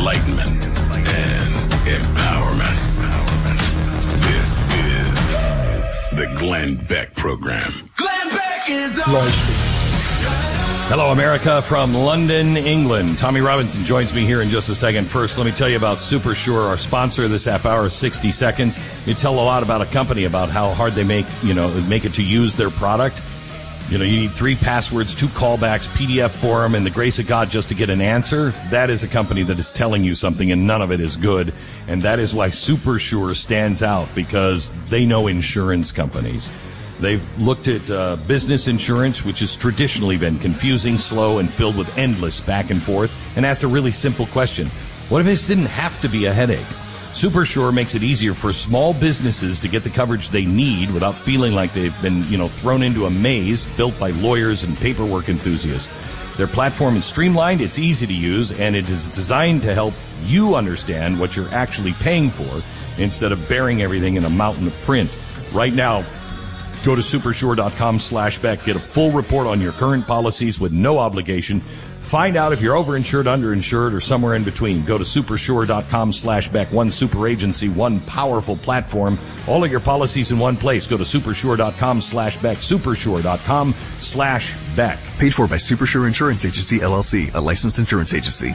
enlightenment, and empowerment. This is the Glenn Beck Program. Glenn Beck is on. Live stream. Hello, America, from London, England. Tommy Robinson joins me here in just a second. First, let me tell you about Super Sure, our sponsor this half hour, 60 Seconds. You tell a lot about a company, about how hard they make it to use their product. You need 3 passwords, 2 callbacks, PDF forum, and the grace of God just to get an answer. That is a company that is telling you something, and none of it is good. And that is why Super Sure stands out, because they know insurance companies. They've looked at business insurance, which has traditionally been confusing, slow, and filled with endless back and forth, and asked a really simple question. What if this didn't have to be a headache? Super Sure makes it easier for small businesses to get the coverage they need without feeling like they've been, thrown into a maze built by lawyers and paperwork enthusiasts. Their platform is streamlined, it's easy to use, and it is designed to help you understand what you're actually paying for instead of burying everything in a mountain of print. Right now, go to supersure.com/Beck. Get a full report on your current policies with no obligation. Find out if you're overinsured, underinsured, or somewhere in between. Go to supersure.com/Beck. One super agency, one powerful platform. All of your policies in one place. Go to supersure.com/Beck. Supersure.com/Beck. Paid for by Supersure Insurance Agency, LLC, a licensed insurance agency.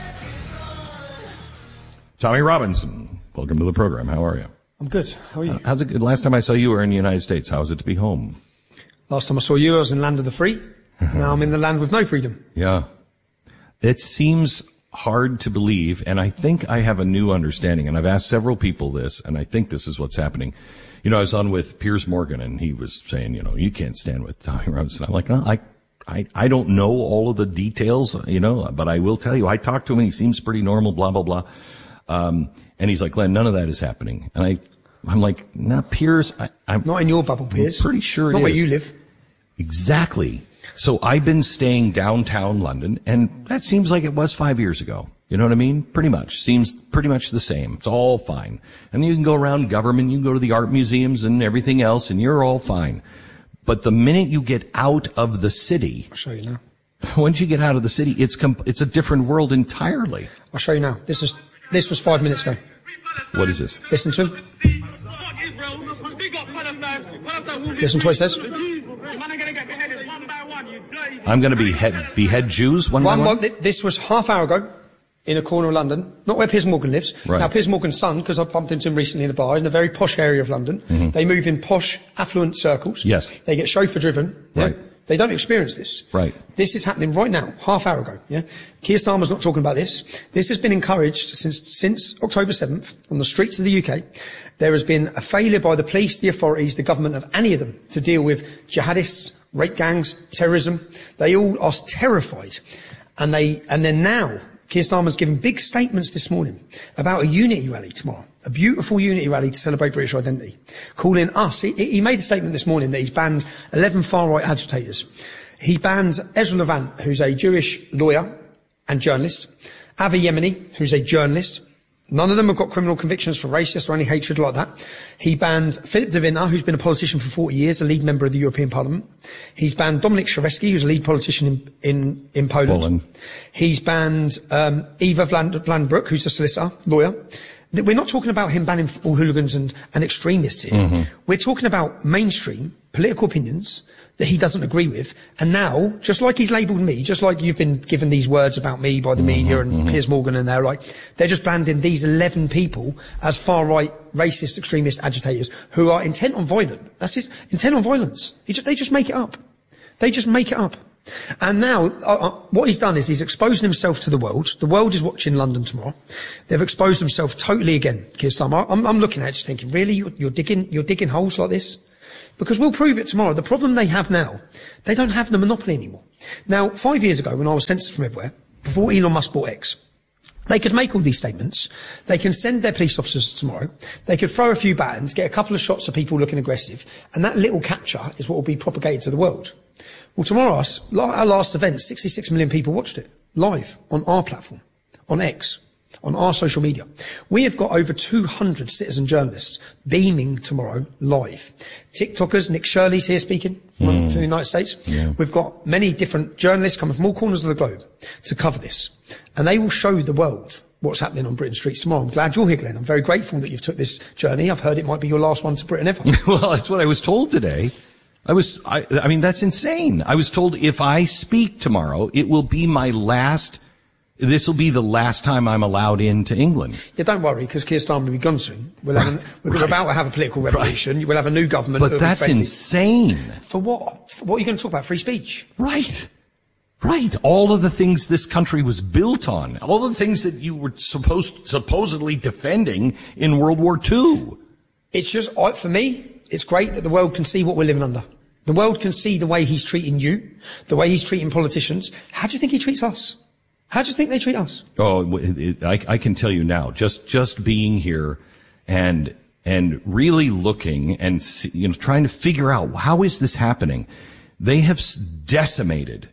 Tommy Robinson, welcome to the program. How are you? I'm good. How are you? How's it? Last time I saw you were in the United States. How was it to be home? Last time I saw you, I was in land of the free. Now I'm in the land with no freedom. Yeah. It seems hard to believe, and I think I have a new understanding, and I've asked several people this, and I think this is what's happening. I was on with Piers Morgan, and he was saying, you can't stand with Tommy Robinson. I'm like, I don't know all of the details, but I will tell you, I talked to him, and he seems pretty normal, blah, blah, blah. And he's like, Glenn, none of that is happening. And I'm like, nah, Piers, I'm not in your bubble, Piers. Pretty sure it is. Not where you live. Exactly. So I've been staying downtown London, and that seems like it was 5 years ago. You know what I mean? Pretty much. Seems pretty much the same. It's all fine. And you can go around government, you can go to the art museums and everything else, and you're all fine. But the minute you get out of the city, I'll show you now. Once you get out of the city, it's a different world entirely. I'll show you now. This was 5 minutes ago. What is this? Listen to him. Listen to what he says. I'm going to behead Jews one by one? This was half hour ago in a corner of London, not where Piers Morgan lives. Right. Now, Piers Morgan's son, because I bumped into him recently in a bar, in a very posh area of London. Mm-hmm. They move in posh, affluent circles. Yes. They get chauffeur-driven. Yeah? Right. They don't experience this. Right. This is happening right now, half hour ago. Yeah. Keir Starmer's not talking about this. This has been encouraged since October 7th on the streets of the UK. There has been a failure by the police, the authorities, the government, of any of them to deal with jihadists, rape gangs, terrorism. They all are terrified. And then now, Keir Starmer's given big statements this morning about a unity rally tomorrow. A beautiful unity rally to celebrate British identity. Calling us, he made a statement this morning that he's banned 11 far-right agitators. He banned Ezra Levant, who's a Jewish lawyer and journalist. Avi Yemeni, who's a journalist. None of them have got criminal convictions for racist or any hatred like that. He banned Philip De Winter, who's been a politician for 40 years, a lead member of the European Parliament. He's banned Dominik Szawecki, who's a lead politician in Poland. He's banned Eva Vlandbroek, who's a solicitor, lawyer. We're not talking about him banning football hooligans and extremists here. Mm-hmm. We're talking about mainstream political opinions that he doesn't agree with. And now, just like he's labelled me, just like you've been given these words about me by the media and Piers Morgan, and they're just branding these 11 people as far-right, racist, extremist agitators who are intent on violence. That's it, intent on violence. They just make it up. They just make it up. And now, what he's done is he's exposed himself to the world. The world is watching London tomorrow. They've exposed themselves totally again, Keir Starmer. I'm looking at it just thinking, really? You're digging holes like this? Because we'll prove it tomorrow. The problem they have now, they don't have the monopoly anymore. Now, 5 years ago, when I was censored from everywhere, before Elon Musk bought X, they could make all these statements. They can send their police officers tomorrow. They could throw a few batons, get a couple of shots of people looking aggressive, and that little capture is what will be propagated to the world. Well, tomorrow, our last event, 66 million people watched it, live, on our platform, on X, on our social media. We have got over 200 citizen journalists beaming tomorrow live. TikTokers, Nick Shirley's here speaking from the United States. Yeah. We've got many different journalists coming from all corners of the globe to cover this. And they will show the world what's happening on Britain streets tomorrow. I'm glad you're here, Glenn. I'm very grateful that you've took this journey. I've heard it might be your last one to Britain ever. Well, that's what I was told today. I mean, that's insane. I was told if I speak tomorrow, it will be this will be the last time I'm allowed into England. Yeah, don't worry, because Keir Starmer will be gone soon. We're about to have a political revolution. Right. We'll have a new government. But that's insane. For what? What are you going to talk about? Free speech? Right. All of the things this country was built on. All of the things that you were supposedly defending in World War II. It's just, for me, it's great that the world can see what we're living under. The world can see the way he's treating you, the way he's treating politicians. How do you think he treats us? How do you think they treat us? Oh, I can tell you now, just being here and really looking and trying to figure out how is this happening. They have decimated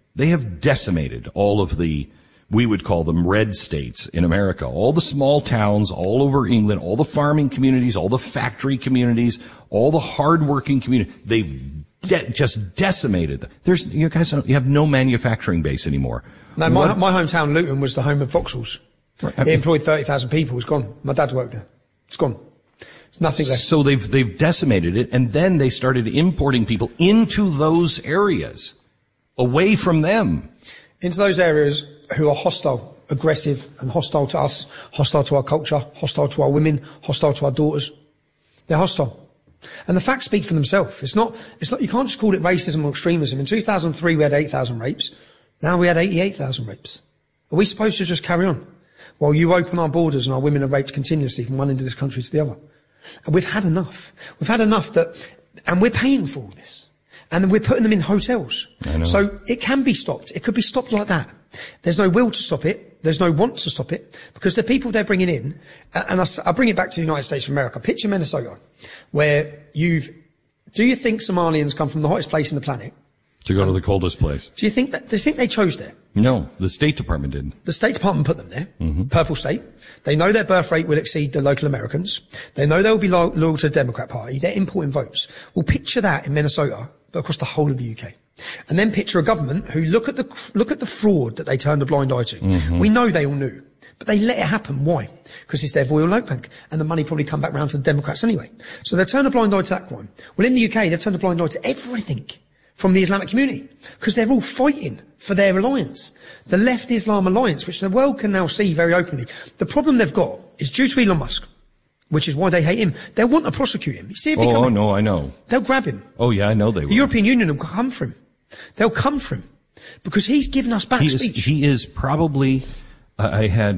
all of the, we would call them red states in America, all the small towns all over England, all the farming communities, all the factory communities, all the hardworking communities. They've just decimated them. You have no manufacturing base anymore. No, my hometown, Luton, was the home of Vauxhalls. Right. It employed 30,000 people. It's gone. My dad worked there. It's gone. There's nothing left. So they've decimated it, and then they started importing people into those areas, away from them. Into those areas who are hostile, aggressive, and hostile to us, hostile to our culture, hostile to our women, hostile to our daughters. They're hostile. And the facts speak for themselves. It's not, you can't just call it racism or extremism. In 2003 we had 8,000 rapes. Now we had 88,000 rapes. Are we supposed to just carry on while you open our borders and our women are raped continuously from one end of this country to the other? And we've had enough. We've had enough and we're paying for all this. And we're putting them in hotels. I know. So it can be stopped. It could be stopped like that. There's no will to stop it. There's no want to stop it, because the people they're bringing in, and I'll bring it back to the United States of America. Picture Minnesota, where do you think Somalians come from the hottest place in the planet? To go to the coldest place. Do you think they chose there? No, the State Department did. The State Department put them there. Mm-hmm. Purple state. They know their birth rate will exceed the local Americans. They know they'll be loyal to the Democrat Party. They're importing votes. Well, picture that in Minnesota, but across the whole of the UK. And then picture a government who look at the fraud that they turned a blind eye to. Mm-hmm. We know they all knew, but they let it happen. Why? Because it's their Royal Oak Bank, and the money probably come back round to the Democrats anyway. So they turn a blind eye to that crime. Well, in the UK, they've turned a blind eye to everything from the Islamic community, because they're all fighting for their alliance, the Left Islam Alliance, which the world can now see very openly. The problem they've got is due to Elon Musk, which is why they hate him. They'll want to prosecute him. You see if he comes. Oh, no, I know. They'll grab him. Oh, yeah, I know they will. The European Union will come for him. They'll come for him because he's given us back speech. He is probably, I had,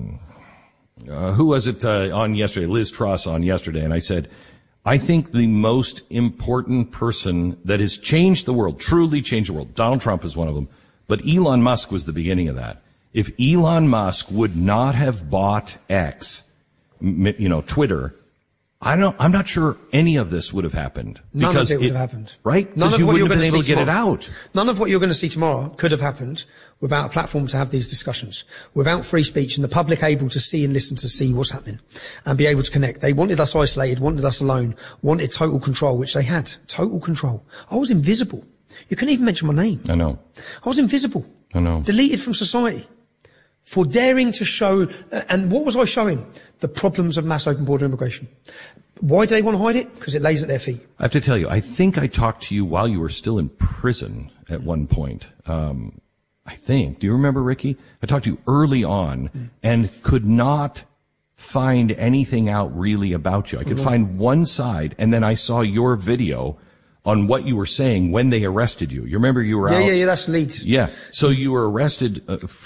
who was it on yesterday? Liz Truss on yesterday, and I said, I think the most important person that has changed the world, truly changed the world, Donald Trump is one of them, but Elon Musk was the beginning of that. If Elon Musk would not have bought X, Twitter, I'm not sure any of this would have happened. None of it would have happened. Right? None of you what you're wouldn't going have been to able see to get tomorrow. it out. None of what you're going to see tomorrow could have happened without a platform to have these discussions, without free speech and the public able to see and listen to see what's happening and be able to connect. They wanted us isolated, wanted us alone, wanted total control, which they had. Total control. I was invisible. You couldn't even mention my name. I know. I was invisible. I know. Deleted from society. For daring to show, and what was I showing? The problems of mass open border immigration. Why do they want to hide it? Because it lays at their feet. I have to tell you, I think I talked to you while you were still in prison at one point. I think. Do you remember, Ricky? I talked to you early on and could not find anything out really about you. I could find one side, and then I saw your video on what you were saying when they arrested you. You remember you were out? Yeah, that's Leeds. Yeah. So you were arrested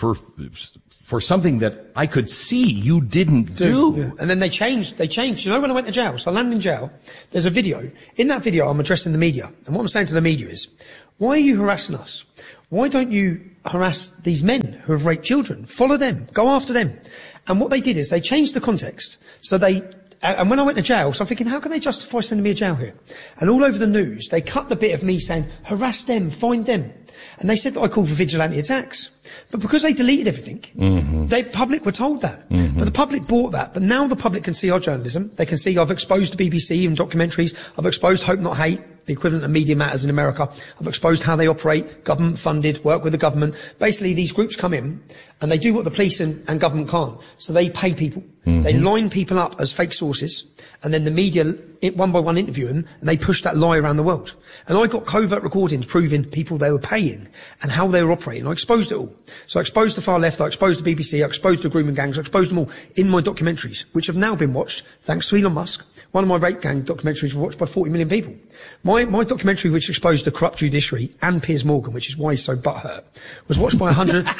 for something that I could see you didn't do. Yeah. And then they changed. You know, when I went to jail, so I landed in jail, there's a video. In that video, I'm addressing the media. And what I'm saying to the media is, why are you harassing us? Why don't you harass these men who have raped children? Follow them. Go after them. And what they did is they changed the context. And when I went to jail, so I'm thinking, how can they justify sending me to jail here? And all over the news, they cut the bit of me saying, harass them, find them. And they said that I called for vigilante attacks. But because they deleted everything, the public were told that. But the public bought that. But now the public can see our journalism. They can see I've exposed the BBC and documentaries. I've exposed Hope Not Hate. the equivalent of Media Matters in America. I've exposed how they operate, government funded, work with the government. Basically, these groups come in and they do what the police and government can't. So they pay people. They line people up as fake sources, and then the media, one by one, interview them, and they push that lie around the world. And I got covert recordings proving people they were paying and how they were operating. I exposed it all. So I exposed the far left, I exposed the BBC, I exposed the grooming gangs, I exposed them all in my documentaries, which have now been watched, thanks to Elon Musk. One of my rape gang documentaries was watched by 40 million people. My documentary, which exposed the corrupt judiciary and Piers Morgan, which is why he's so butthurt, was watched by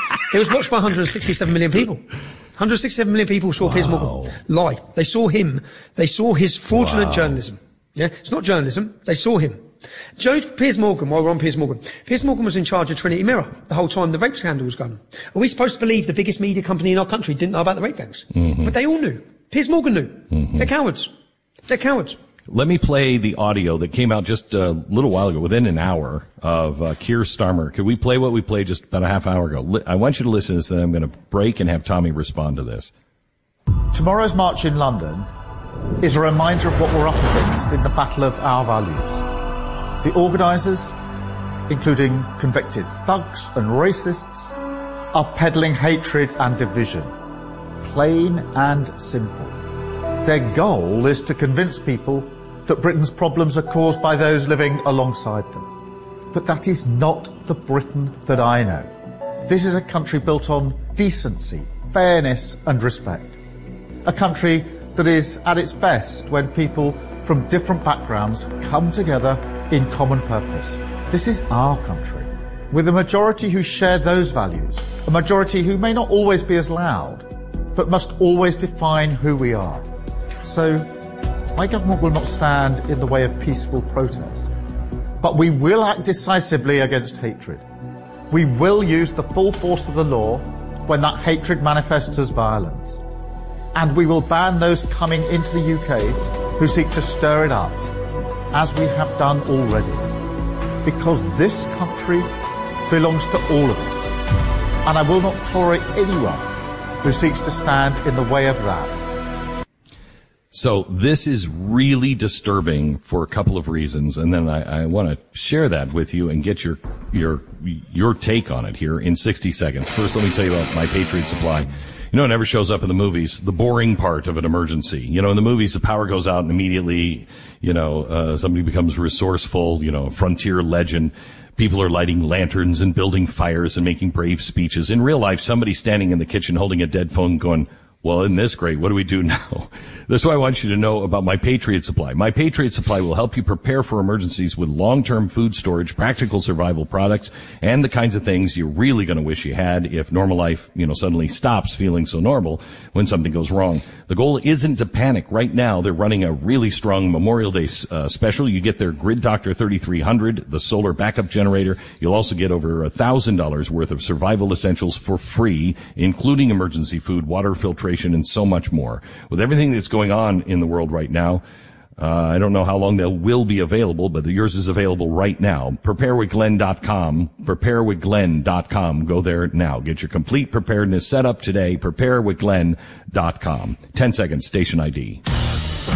167 million people. 167 million people saw Piers Morgan lie. They saw him. They saw his fraudulent journalism. Yeah, it's not journalism. They saw him. Joe Piers Morgan, while we're on Piers Morgan was in charge of Trinity Mirror the whole time the rape scandal was going. Are we supposed to believe the biggest media company in our country didn't know about the rape gangs? But they all knew. Piers Morgan knew. They're cowards. They're cowards. Let me play the audio that came out just a little while ago, within an hour, of Keir Starmer. Could we play what we played just about a half hour ago? I want you to listen to this, then I'm going to break and have Tommy respond to this. Tomorrow's march in London is a reminder of what we're up against in the battle of our values. The organisers, including convicted thugs and racists, are peddling hatred and division. Plain and simple. Their goal is to convince people that Britain's problems are caused by those living alongside them. But that is not the Britain that I know. This is a country built on decency, fairness and respect. A country that is at its best when people from different backgrounds come together in common purpose. This is our country, with a majority who share those values, a majority who may not always be as loud, but must always define who we are. So, my government will not stand in the way of peaceful protest, but we will act decisively against hatred. We will use the full force of the law when that hatred manifests as violence. And we will ban those coming into the UK who seek to stir it up, as we have done already. Because this country belongs to all of us, and I will not tolerate anyone who seeks to stand in the way of that. So this is really disturbing for a couple of reasons, and then I want to share that with you and get your take on it here in 60 seconds. First, let me tell you about My Patriot Supply. You know, it never shows up in the movies, the boring part of an emergency. You know, in the movies, the power goes out and immediately, somebody becomes resourceful, a frontier legend. People are lighting lanterns and building fires and making brave speeches. In real life, somebody's standing in the kitchen holding a dead phone going, well, isn't this great? What do we do now? That's why I want you to know about My Patriot Supply. My Patriot Supply will help you prepare for emergencies with long-term food storage, practical survival products, and the kinds of things you're really going to wish you had if normal life, suddenly stops feeling so normal when something goes wrong. The goal isn't to panic. Right now, they're running a really strong Memorial Day special. You get their Grid Doctor 3300, the solar backup generator. You'll also get over $1,000 worth of survival essentials for free, including emergency food, water filtration, and so much more. With everything that's going on in the world right now, I don't know how long they will be available, but yours is available right now. Preparewithglenn.com. Preparewithglenn.com. Go there now. Get your complete preparedness set up today. Preparewithglenn.com. 10 seconds. Station ID.